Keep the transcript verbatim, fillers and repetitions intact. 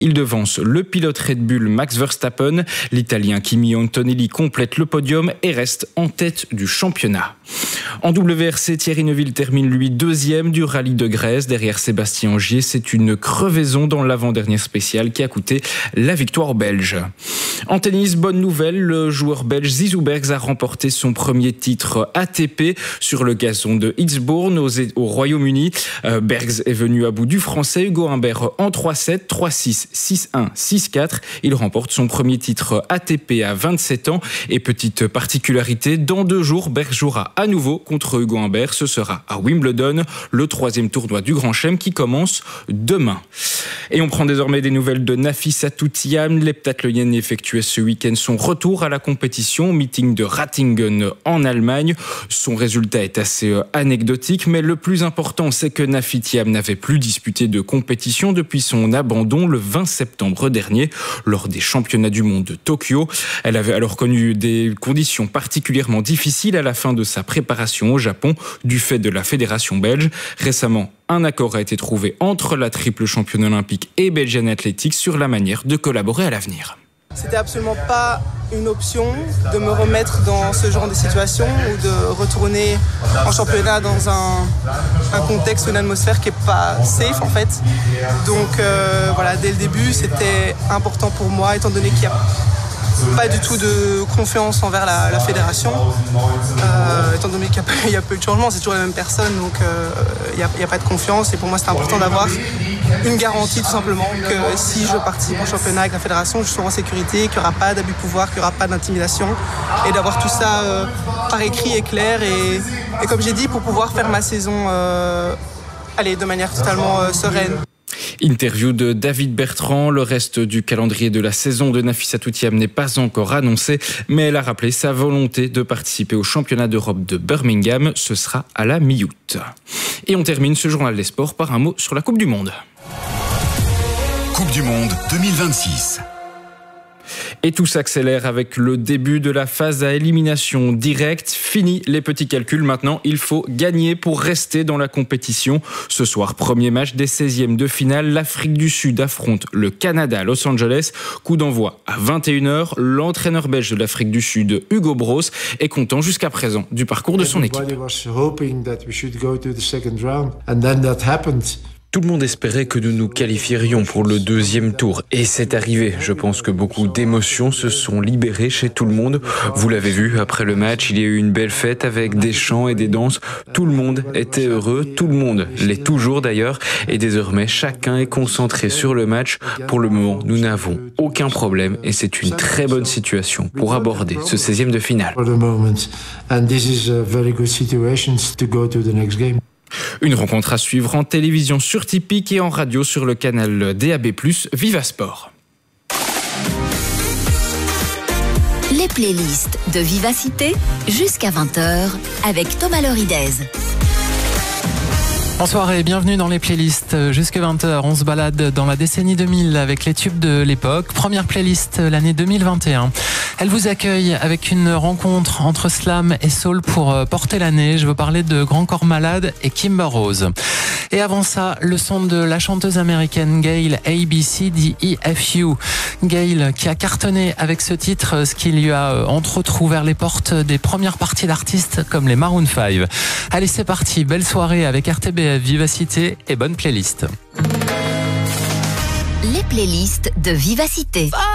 Il devance le pilote Red Bull Max Verstappen. L'Italien Kimi Antonelli complète le podium et reste en tête du championnat. En W R C, Thierry Neuville termine lui deuxième du rallye de Grèce derrière Sébastien Ogier. C'est une crevaison dans l'avant-dernière spéciale qui a coûté la victoire aux Belges. En tennis, bonne nouvelle, le joueur belge Zizou Bergs a remporté son premier titre A T P sur le gazon de Eastbourne au Royaume-Uni. Euh, Bergs est venu à bout du français Hugo Humbert en trois sept, trois six, six un, six quatre. Il remporte son premier titre A T P à vingt-sept ans. Et petite particularité, dans deux jours, Bergs jouera à nouveau contre Hugo Humbert. Ce sera à Wimbledon, le troisième tournoi du Grand Chelem qui commence demain. Et on prend désormais des nouvelles de Nafissatou Thiam. L'heptathlonienne effectuait ce week-end son retour à la compétition au meeting de Ratingen en Allemagne. Son résultat est assez anecdotique, mais le plus important, c'est que Nafi Thiam n'avait plus disputé de compétition depuis son abandon le vingt septembre dernier lors des championnats du monde de Tokyo. Elle avait alors connu des conditions particulièrement difficiles à la fin de sa préparation au Japon du fait de la fédération belge. Récemment, un accord a été trouvé entre la triple championne olympique et Belgian Athletics sur la manière de collaborer à l'avenir. C'était absolument pas une option de me remettre dans ce genre de situation ou de retourner en championnat dans un, un contexte, une atmosphère qui est pas safe en fait. Donc euh, voilà, dès le début, c'était important pour moi, étant donné qu'il n'y a pas du tout de confiance envers la, la fédération, euh, étant donné qu'il y, y a peu de changements, c'est toujours la même personne, donc il euh, n'y a, a pas de confiance. Et pour moi, c'était important d'avoir une garantie tout simplement que si je participe au championnat avec la fédération, je serai en sécurité, qu'il n'y aura pas d'abus de pouvoir, qu'il n'y aura pas d'intimidation, et d'avoir tout ça euh, par écrit et clair. Et, et comme j'ai dit, pour pouvoir faire ma saison euh, allez, de manière totalement euh, sereine. Interview de David Bertrand. Le reste du calendrier de la saison de Nafissatou Thiam n'est pas encore annoncé, mais elle a rappelé sa volonté de participer au championnat d'Europe de Birmingham. Ce sera à la mi-août. Et on termine ce journal des sports par un mot sur la Coupe du Monde. Coupe du Monde deux mille vingt-six. Et tout s'accélère avec le début de la phase à élimination directe. Fini les petits calculs. Maintenant, il faut gagner pour rester dans la compétition. Ce soir, premier match des seizièmes de finale. L'Afrique du Sud affronte le Canada à Los Angeles. Coup d'envoi à vingt et une heures. L'entraîneur belge de l'Afrique du Sud, Hugo Bros, est content jusqu'à présent du parcours de son équipe. Tout le monde espérait que nous nous qualifierions pour le deuxième tour et c'est arrivé. Je pense que beaucoup d'émotions se sont libérées chez tout le monde. Vous l'avez vu, après le match, il y a eu une belle fête avec des chants et des danses. Tout le monde était heureux, tout le monde l'est toujours d'ailleurs. Et désormais, chacun est concentré sur le match. Pour le moment, nous n'avons aucun problème et c'est une très bonne situation pour aborder ce seizième de finale. Une rencontre à suivre en télévision sur Tipeee et en radio sur le canal D A B plus, Viva Sport. Les playlists de Vivacité jusqu'à vingt heures avec Thomas Loridez. Bonsoir et bienvenue dans les playlists. Jusqu'à vingt heures, on se balade dans la décennie deux mille avec les tubes de l'époque. Première playlist, l'année deux mille vingt et un. Elle vous accueille avec une rencontre entre slam et soul pour porter l'année. Je veux parler de Grand Corps Malade et Kimber Rose. Et avant ça, le son de la chanteuse américaine Gayle, A B C D E F U. Gayle qui a cartonné avec ce titre, ce qui lui a entre autres ouvert les portes des premières parties d'artistes comme les Maroon five. Allez, c'est parti, belle soirée avec R T B F, Vivacité et bonne playlist. Les playlists de Vivacité.